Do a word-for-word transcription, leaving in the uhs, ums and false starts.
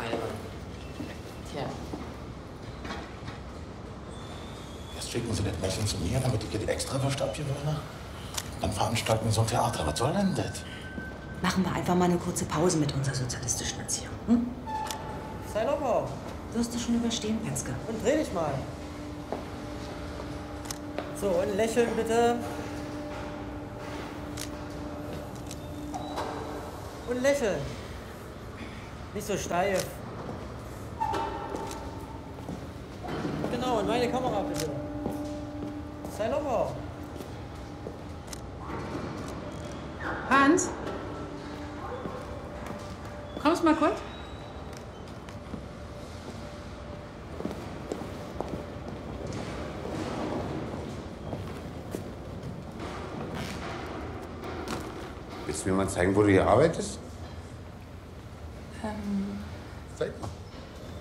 albern. Tja. Erst schicken Sie das Mädchen zu mir, damit ich die extra verstapfen will. Dann veranstalten wir so ein Theater. Was soll denn das? Machen wir einfach mal eine kurze Pause mit unserer sozialistischen Erziehung. Hm? Sei locker. Wirst du schon überstehen, Penske. Und dreh dich mal. So, und lächeln bitte. Und lächeln. Nicht so steif. Genau, und meine Kamera bitte. Sei locker. Hans? Kommst mal kurz? Willst du mir mal zeigen, wo du hier arbeitest? Ähm. Zeig mal.